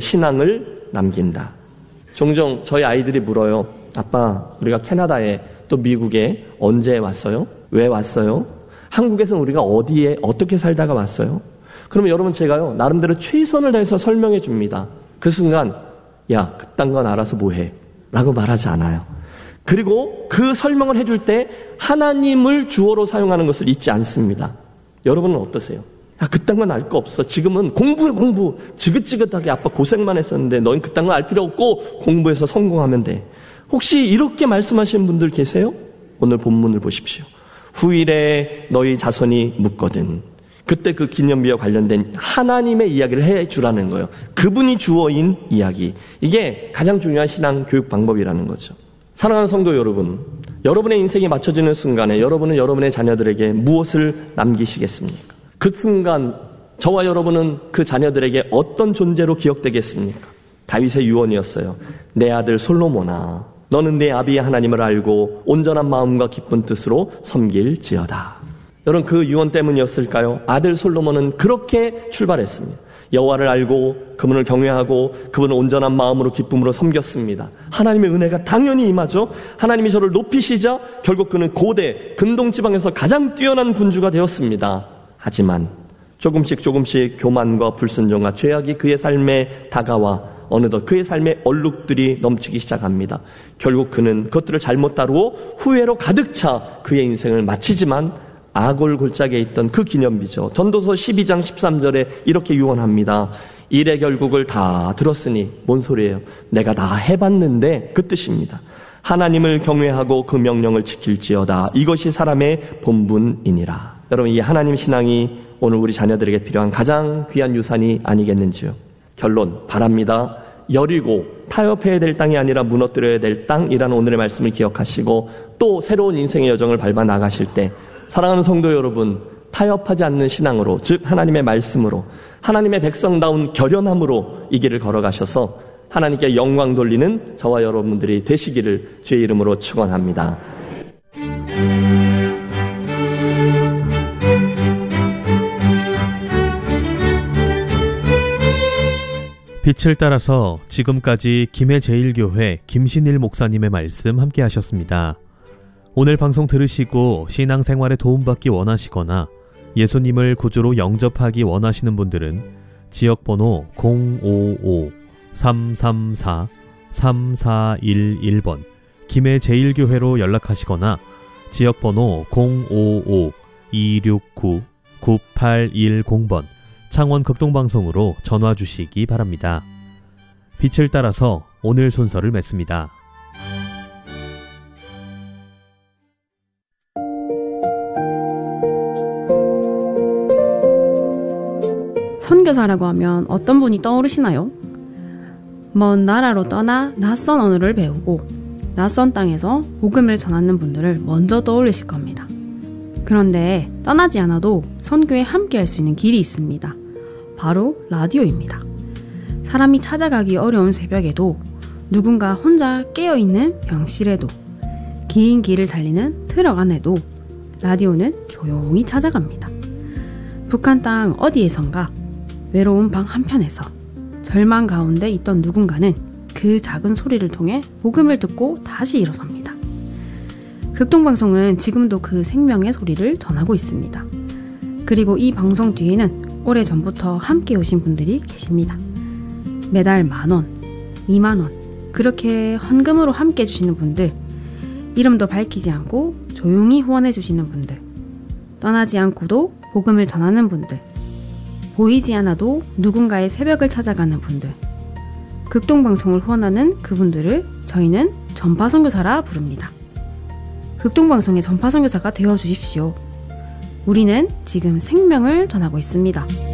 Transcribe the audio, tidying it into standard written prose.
신앙을 남긴다. 종종 저희 아이들이 물어요. 아빠, 우리가 캐나다에 또 미국에 언제 왔어요? 왜 왔어요? 한국에서는 우리가 어디에 어떻게 살다가 왔어요? 그러면 여러분 제가요 나름대로 최선을 다해서 설명해 줍니다. 그 순간 야, 그딴 건 알아서 뭐해? 라고 말하지 않아요. 그리고 그 설명을 해줄 때 하나님을 주어로 사용하는 것을 잊지 않습니다. 여러분은 어떠세요? 야, 그딴 건 알 거 없어. 지금은 공부해, 공부. 지긋지긋하게 아빠 고생만 했었는데 너는 그딴 건 알 필요 없고 공부해서 성공하면 돼. 혹시 이렇게 말씀하시는 분들 계세요? 오늘 본문을 보십시오. 후일에 너희 자손이 묻거든. 그때 그 기념비와 관련된 하나님의 이야기를 해주라는 거예요. 그분이 주어인 이야기. 이게 가장 중요한 신앙 교육 방법이라는 거죠. 사랑하는 성도 여러분, 여러분의 인생이 맞춰지는 순간에 여러분은 여러분의 자녀들에게 무엇을 남기시겠습니까? 그 순간 저와 여러분은 그 자녀들에게 어떤 존재로 기억되겠습니까? 다윗의 유언이었어요. 내 아들 솔로몬아, 너는 내 아비의 하나님을 알고 온전한 마음과 기쁜 뜻으로 섬길지어다. 여러분 그 유언 때문이었을까요? 아들 솔로몬은 그렇게 출발했습니다. 여호와를 알고 그분을 경외하고 그분을 온전한 마음으로 기쁨으로 섬겼습니다. 하나님의 은혜가 당연히 임하죠. 하나님이 저를 높이시자 결국 그는 고대 근동지방에서 가장 뛰어난 군주가 되었습니다. 하지만 조금씩 교만과 불순종과 죄악이 그의 삶에 다가와 어느덧 그의 삶의 얼룩들이 넘치기 시작합니다. 결국 그는 그것들을 잘못 다루고 후회로 가득 차 그의 인생을 마치지만 아골 골짜기에 있던 그 기념비죠. 전도서 12장 13절에 이렇게 유언합니다. 일의 결국을 다 들었으니 뭔 소리예요? 내가 다 해봤는데 그 뜻입니다. 하나님을 경외하고 그 명령을 지킬지어다. 이것이 사람의 본분이니라. 여러분 이 하나님 신앙이 오늘 우리 자녀들에게 필요한 가장 귀한 유산이 아니겠는지요. 결론 바랍니다. 여리고 타협해야 될 땅이 아니라 무너뜨려야 될 땅이라는 오늘의 말씀을 기억하시고 또 새로운 인생의 여정을 밟아 나가실 때 사랑하는 성도 여러분, 타협하지 않는 신앙으로, 즉 하나님의 말씀으로, 하나님의 백성다운 결연함으로 이 길을 걸어가셔서 하나님께 영광 돌리는 저와 여러분들이 되시기를 주의 이름으로 축원합니다. 빛을 따라서 지금까지 김해제일교회 김신일 목사님의 말씀 함께 하셨습니다. 오늘 방송 들으시고 신앙생활에 도움받기 원하시거나 예수님을 구주로 영접하기 원하시는 분들은 지역번호 055-334-3411번 김해제일교회로 연락하시거나 지역번호 055-269-9810번 창원 극동방송으로 전화 주시기 바랍니다. 빛을 따라서 오늘 순서를 맺습니다. 선교사라고 하면 어떤 분이 떠오르시나요? 먼 나라로 떠나 낯선 언어를 배우고 낯선 땅에서 복음을 전하는 분들을 먼저 떠올리실 겁니다. 그런데 떠나지 않아도 선교에 함께 할 수 있는 길이 있습니다. 바로 라디오입니다. 사람이 찾아가기 어려운 새벽에도 누군가 혼자 깨어있는 병실에도 긴 길을 달리는 트럭 안에도 라디오는 조용히 찾아갑니다. 북한 땅 어디에선가 외로운 방 한편에서 절망 가운데 있던 누군가는 그 작은 소리를 통해 복음을 듣고 다시 일어섭니다. 극동방송은 지금도 그 생명의 소리를 전하고 있습니다. 그리고 이 방송 뒤에는 오래전부터 함께 오신 분들이 계십니다. 매달 10,000원, 20,000원 그렇게 헌금으로 함께 해주시는 분들, 이름도 밝히지 않고 조용히 후원해 주시는 분들, 떠나지 않고도 복음을 전하는 분들, 보이지 않아도 누군가의 새벽을 찾아가는 분들, 극동방송을 후원하는 그분들을 저희는 전파선교사라 부릅니다. 극동방송의 전파선교사가 되어주십시오. 우리는 지금 생명을 전하고 있습니다.